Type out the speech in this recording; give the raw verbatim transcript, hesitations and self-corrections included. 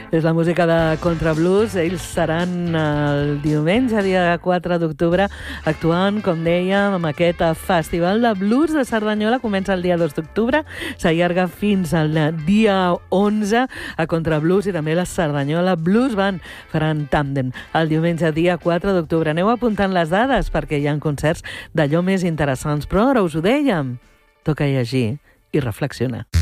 És la música de Contrablues. Ells seran el diumenge, dia quatre d'octubre, actuant, com dèiem, amb aquest Festival de Blues de Cerdanyola. Comença el dia dos d'octubre, s'allarga fins al dia onze a Contrablues, i també la Cerdanyola Blues Band faran tàndem el diumenge, dia quatre d'octubre. Aneu apuntant les dades perquè hi ha concerts d'allò més interessants, però ara us ho dèiem, toca llegir i reflexionar.